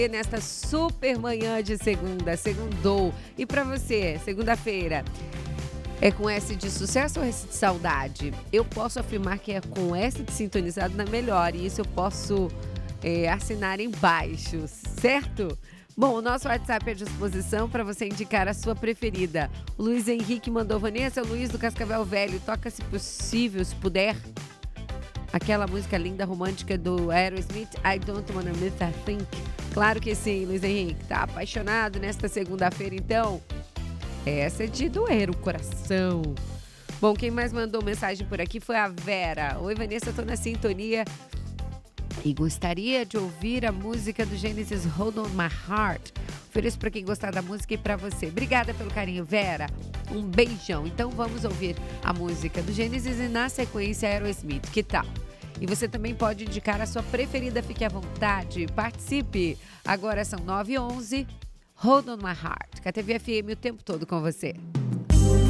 nesta super manhã de segunda, segundou. E para você, segunda-feira, é com S de sucesso ou S de saudade? Eu posso afirmar que é com S de sintonizado na melhor, e isso eu posso assinar embaixo, certo? Bom, o nosso WhatsApp é à disposição para você indicar a sua preferida. O Luiz Henrique mandou: Vanessa, Luiz do Cascavel Velho, toca se possível, se puder, aquela música linda, romântica do Aerosmith, I Don't Wanna Miss a Thing. Claro que sim, Luiz Henrique. Tá apaixonado nesta segunda-feira, então? Essa é de doer o coração. Bom, quem mais mandou mensagem por aqui foi a Vera. Oi, Vanessa, tô na sintonia e gostaria de ouvir a música do Genesis, Hold On My Heart. Ofereço para quem gostar da música e para você. Obrigada pelo carinho, Vera. Um beijão. Então vamos ouvir a música do Genesis e na sequência Aerosmith. Que tal? E você também pode indicar a sua preferida, fique à vontade, participe. Agora são 9h11, Hold On My Heart, KTV FM o tempo todo com você.